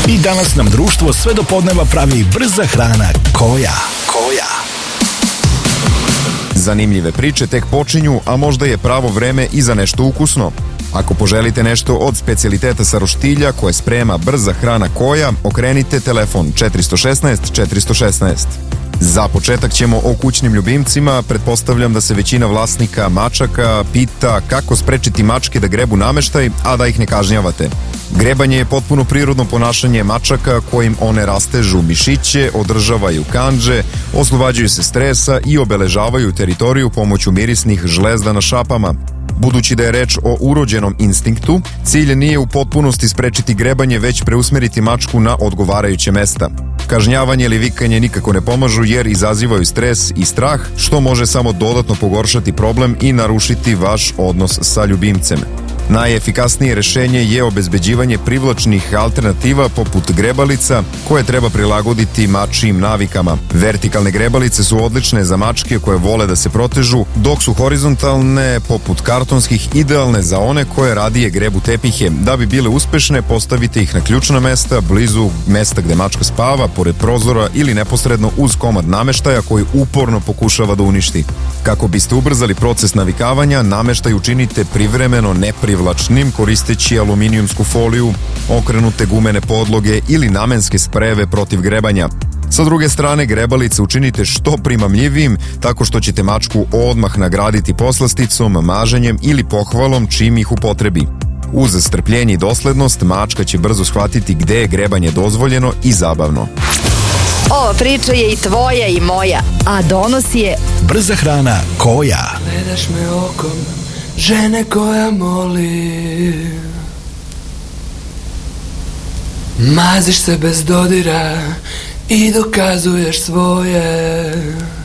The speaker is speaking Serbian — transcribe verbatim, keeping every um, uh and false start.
I danas nam društvo sve do podneva pravi brza hrana koja. Koja. Zanimljive priče tek počinju, a možda je pravo vreme i za nešto ukusno. Ako poželite nešto od specijaliteta sa roštilja koje sprema brza hrana koja, okrenite telefon četiri jedan šest četiri jedan šest. Za početak ćemo o kućnim ljubimcima. Pretpostavljam da se većina vlasnika mačaka pita kako sprečiti mačke da grebu nameštaj, a da ih ne kažnjavate. Grebanje je potpuno prirodno ponašanje mačaka kojim one rastežu mišiće, održavaju kandže, oslobađaju se stresa i obeležavaju teritoriju pomoću mirisnih žlezda na šapama. Budući da je reč o urođenom instinktu, cilj nije u potpunosti sprečiti grebanje, već preusmeriti mačku na odgovarajuće mesta. Kažnjavanje ili vikanje nikako ne pomažu jer izazivaju stres i strah, što može samo dodatno pogoršati problem i narušiti vaš odnos sa ljubimcem. Najefikasnije rešenje je obezbeđivanje privlačnih alternativa poput grebalica koje treba prilagoditi mačijim navikama. Vertikalne grebalice su odlične za mačke koje vole da se protežu, dok su horizontalne poput kartonskih idealne za one koje radije grebu tepihe. Da bi bile uspešne, postavite ih na ključna mesta, blizu mesta gde mačka spava, pored prozora ili neposredno uz komad nameštaja koji uporno pokušava da uništi. Kako biste ubrzali proces navikavanja, nameštaj učinite privremeno neprivlačnim koristeći aluminijumsku foliju, okrenute gumene podloge ili namenske sprejeve protiv grebanja. Sa druge strane, grebalice učinite što primamljivijim tako što ćete mačku odmah nagraditi poslasticom, maženjem ili pohvalom čim ih upotrebi. Uz strpljenje i doslednost, mačka će brzo shvatiti gde je grebanje dozvoljeno i zabavno. Ova priča je i tvoja i moja, a donos je brza hrana koja. Gledaš me okom žene koja moli, maziš se bez dodira i dokazuješ svoje.